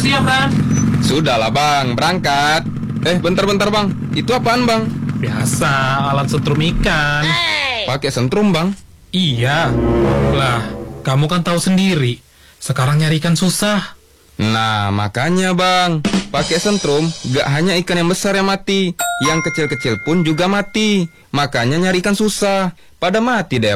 siap, Ran. Sudahlah bang, berangkat. Bentar-bentar bang, itu apaan bang? Biasa, alat setrum ikan. Pakai sentrum bang? Iya. Lah, kamu kan tahu sendiri. Sekarang nyari ikan susah. Nah, makanya bang, pakai sentrum gak hanya ikan yang besar yang mati, yang kecil-kecil pun juga mati. Makanya nyari ikan susah. Pada mati deh